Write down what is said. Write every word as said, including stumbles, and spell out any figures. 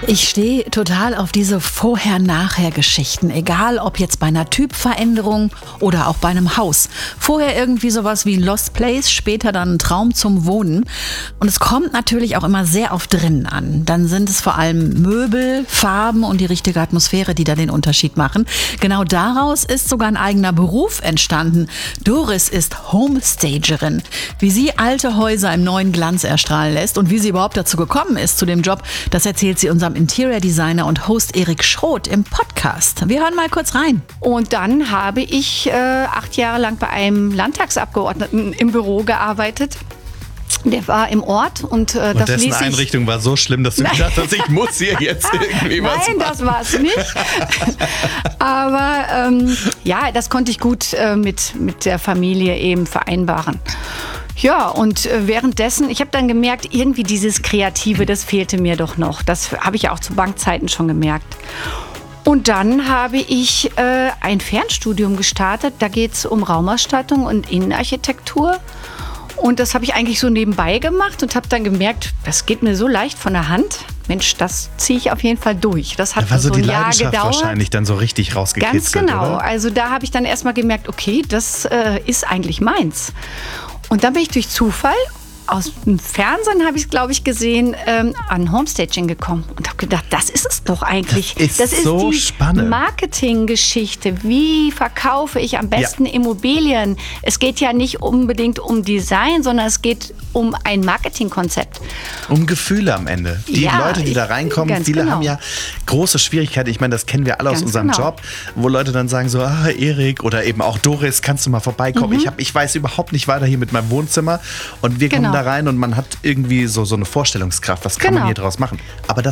Ich stehe total auf diese Vorher-Nachher-Geschichten, egal ob jetzt bei einer Typveränderung oder auch bei einem Haus. Vorher irgendwie sowas wie ein Lost Place, später dann ein Traum zum Wohnen. Und es kommt natürlich auch immer sehr auf drinnen an. Dann sind es vor allem Möbel, Farben und die richtige Atmosphäre, die da den Unterschied machen. Genau daraus ist sogar ein eigener Beruf entstanden. Doris ist Homestagerin. Wie sie alte Häuser im neuen Glanz erstrahlen lässt und wie sie überhaupt dazu gekommen ist zu dem Job, das erzählt sie unserem Interior Designer und Host Erik Schroth im Podcast. Wir hören mal kurz rein. Und dann habe ich äh, acht Jahre lang bei einem Landtagsabgeordneten im Büro gearbeitet. Der war im Ort und äh, und das dessen ließ sich... Einrichtung war so schlimm, dass du Nein. gedacht hast, ich muss hier jetzt irgendwie was Nein, machen. das war es nicht. Aber ähm, ja, das konnte ich gut äh, mit, mit der Familie eben vereinbaren. Ja, und äh, währenddessen, ich habe dann gemerkt, irgendwie dieses Kreative, das fehlte mir doch noch. Das habe ich auch zu Bankzeiten schon gemerkt. Und dann habe ich äh, ein Fernstudium gestartet. Da geht es um Raumausstattung und Innenarchitektur. Und das habe ich eigentlich so nebenbei gemacht und habe dann gemerkt, das geht mir so leicht von der Hand. Mensch, das ziehe ich auf jeden Fall durch. Das hat Da war so so die ein Jahr Leidenschaft gedauert. wahrscheinlich dann so richtig rausgekitzelt, Ganz genau. oder? Also da habe ich dann erstmal gemerkt, okay, das äh, ist eigentlich meins. Und dann bin ich durch Zufall, aus dem Fernsehen habe ich es, glaube ich, gesehen, ähm, an Homestaging gekommen und habe gedacht, das ist es doch eigentlich. Das ist so die spannend. Marketinggeschichte. Wie verkaufe ich am besten Ja. Immobilien? Es geht ja nicht unbedingt um Design, sondern es geht um ein Marketingkonzept. Um Gefühle am Ende. Die Ja, Leute, die da reinkommen, ganz viele genau. haben ja große Schwierigkeiten. Ich meine, das kennen wir alle aus Ganz unserem genau. Job, wo Leute dann sagen so, ah, Erik oder eben auch Doris, kannst du mal vorbeikommen? Mhm. Ich, hab, ich weiß überhaupt nicht weiter hier mit meinem Wohnzimmer. Und wir kommen Genau. da rein und man hat irgendwie so, so eine Vorstellungskraft. Was kann Genau. man hier draus machen? Aber das